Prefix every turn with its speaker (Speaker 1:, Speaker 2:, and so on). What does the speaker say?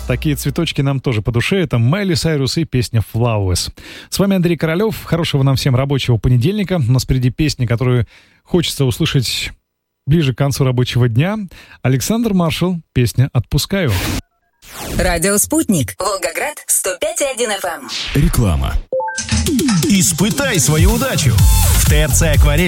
Speaker 1: Такие цветочки нам тоже по душе. Это Майли Сайрус и песня «Flowers». С вами Андрей Королёв. Хорошего нам всем рабочего понедельника. У нас впереди песни, которую хочется услышать ближе к концу рабочего дня. Александр Маршал, песня «Отпускаю».
Speaker 2: Радио «Спутник». Волгоград, 105,1 FM.
Speaker 3: Реклама. Испытай свою удачу. В ТРЦ «Акварель»